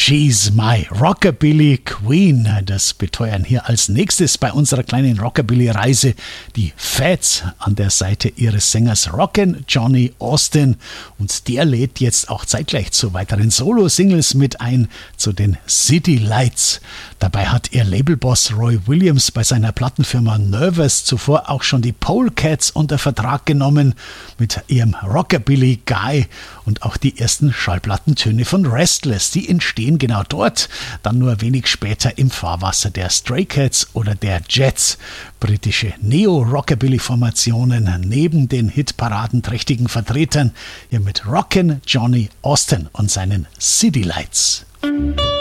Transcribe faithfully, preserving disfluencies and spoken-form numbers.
She's my Rockabilly Queen. Das beteuern hier als nächstes bei unserer kleinen Rockabilly-Reise die Fats an der Seite ihres Sängers Rockin' Johnny Austin. Und der lädt jetzt auch zeitgleich zu weiteren Solo-Singles mit ein, zu den City Lights. Dabei hat ihr Labelboss Roy Williams bei seiner Plattenfirma Nervous zuvor auch schon die Polecats unter Vertrag genommen mit ihrem Rockabilly Guy und auch die ersten Schallplattentöne von Restless, die entstehen genau dort, dann nur wenig später im Fahrwasser der Stray Cats oder der Jets. Britische Neo-Rockabilly-Formationen neben den hitparadenträchtigen Vertretern, hier mit Rockin' Johnny Austin und seinen City Lights.